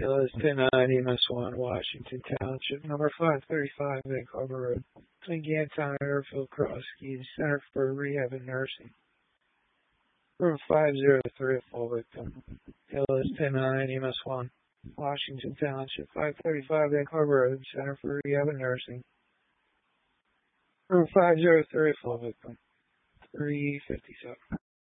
KLS 1090, MS1, Washington Township, number 535, Vancouver Road, between Gantown and Airfield Crosskeys, Center for Rehab and Nursing. Room 503, full victim. KLS 1090, MS1, Washington Township, 535, Vancouver Road, Center for Rehab and Nursing. Room 503, full victim. 357.